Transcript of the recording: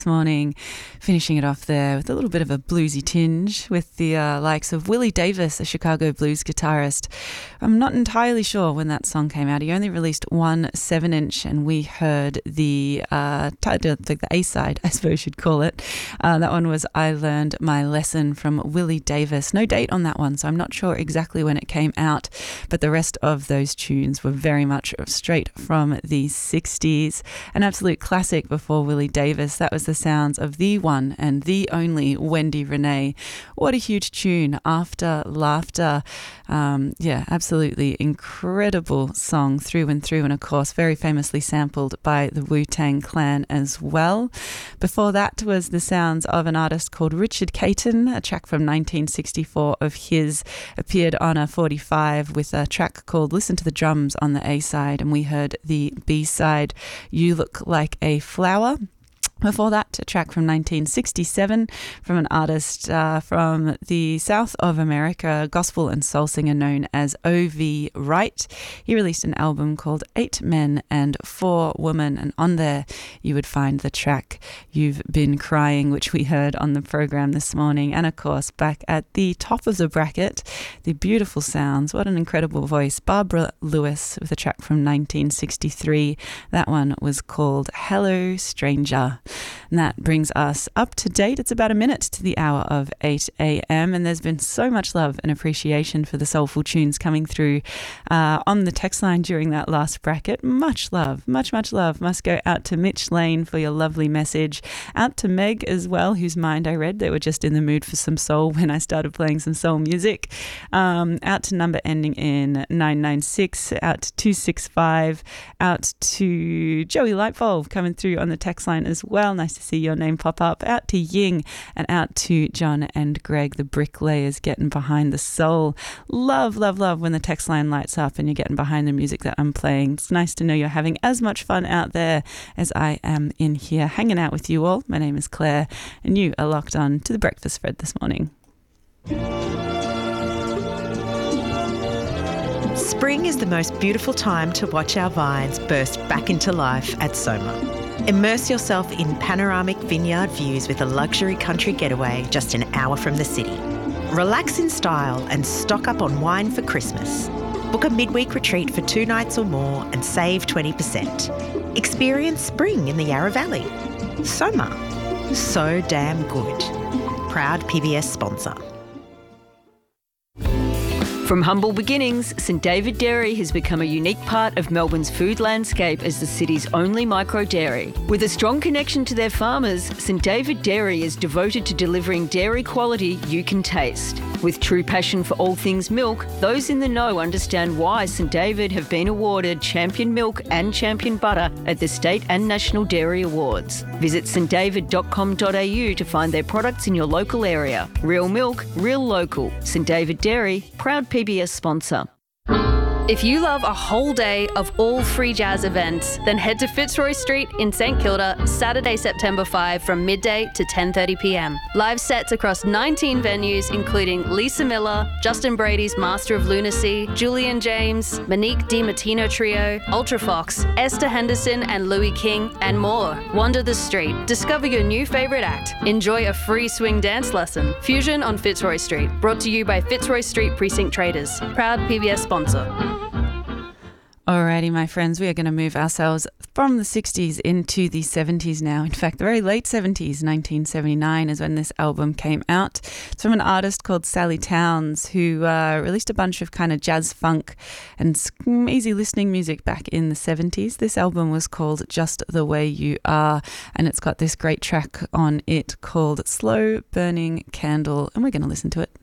Morning, finishing it off there with a little bit of a bluesy tinge with the likes of Willie Davis, a Chicago blues guitarist. I'm not entirely sure when that song came out. He only released one 7-inch, and we heard the A-side, I suppose you'd call it. That one was I Learned My Lesson from Willie Davis. No date on that one, so I'm not sure exactly when it came out, but the rest of those tunes were very much straight from the 60s. An absolute classic before Willie Davis. That was the sounds of the one and the only Wendy Renee. What a huge tune, After Laughter. Absolutely incredible song through and through, and of course very famously sampled by the Wu-Tang Clan as well. Before that was the sounds of an artist called Richard Caton. A track from 1964 of his appeared on a 45 with a track called Listen to the Drums on the A-side, and we heard the B-side, You Look Like a Flower. Before that, a track from 1967 from an artist from the south of America, gospel and soul singer known as O.V. Wright. He released an album called 8 Men and 4 Women, and on there you would find the track You've Been Crying, which we heard on the program this morning. And of course, back at the top of the bracket, the beautiful sounds, what an incredible voice, Barbara Lewis with a track from 1963. That one was called Hello Stranger. And that brings us up to date. It's about a minute to the hour of 8 a.m. and there's been so much love and appreciation for the soulful tunes coming through on the text line during that last bracket. Much love, much love must go out to Mitch Lane for your lovely message. Out to Meg as well, whose mind I read. They were just in the mood for some soul when I started playing some soul music. Out to number ending in 996. Out to 265. Out to Joey Lightbulb coming through on the text line as well. Nice to see your name pop up. Out to Ying, and out to John and Greg, the bricklayers, getting behind the soul. Love when the text line lights up and you're getting behind the music that I'm playing. It's nice to know you're having as much fun out there as I am in here hanging out with you all. My name is Claire and you are locked on to the Breakfast Spread this morning. Spring is the most beautiful time to watch our vines burst back into life at Soma. Immerse yourself in panoramic vineyard views with a luxury country getaway just an hour from the city. Relax in style and stock up on wine for Christmas. Book a midweek retreat for 2 nights or more and save 20%. Experience spring in the Yarra Valley. Soma. So damn good. Proud PBS sponsor. From humble beginnings, St David Dairy has become a unique part of Melbourne's food landscape as the city's only micro dairy. With a strong connection to their farmers, St David Dairy is devoted to delivering dairy quality you can taste. With true passion for all things milk, those in the know understand why St David have been awarded Champion Milk and Champion Butter at the State and National Dairy Awards. Visit stdavid.com.au to find their products in your local area. Real milk, real local. St David Dairy, proud PBS sponsor. If you love a whole day of all free jazz events, then head to Fitzroy Street in St Kilda Saturday, September 5 from midday to 10:30pm. Live sets across 19 venues including Lisa Miller, Justin Brady's Master of Lunacy, Julian James, Monique DiMartino Trio, Ultrafox, Esther Henderson and Louis King, and more. Wander the street, discover your new favourite act, enjoy a free swing dance lesson. Fusion on Fitzroy Street, brought to you by Fitzroy Street Precinct Traders, proud PBS sponsor. Alrighty, my friends, we are going to move ourselves from the 60s into the 70s now. In fact, the very late 70s, 1979 is when this album came out. It's from an artist called Sally Towns who released a bunch of kind of jazz funk and easy listening music back in the 70s. This album was called Just the Way You Are, and it's got this great track on it called Slow Burning Candle, and we're going to listen to it.